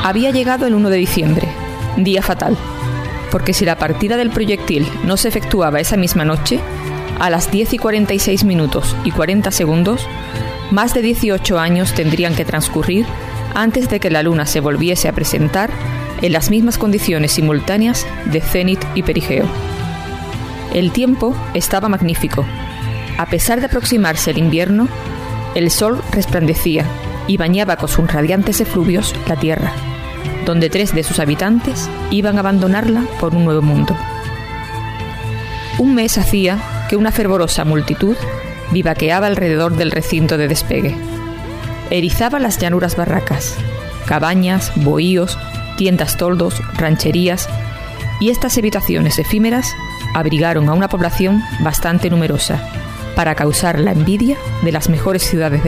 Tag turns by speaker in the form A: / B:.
A: Había llegado el 1 de diciembre, día fatal, porque si la partida del proyectil no se efectuaba esa misma noche, a las 10:46 y 40 segundos, más de 18 años tendrían que transcurrir antes de que la Luna se volviese a presentar en las mismas condiciones simultáneas de cénit y perigeo. El tiempo estaba magnífico. A pesar de aproximarse el invierno, el sol resplandecía y bañaba con sus radiantes efluvios la Tierra, donde 3 de sus habitantes iban a abandonarla por un nuevo mundo. Un mes hacía que una fervorosa multitud vivaqueaba alrededor del recinto de despegue. Erizaba las llanuras barracas, cabañas, bohíos, tiendas-toldos, rancherías, y estas habitaciones efímeras abrigaron a una población bastante numerosa para causar la envidia de las mejores ciudades del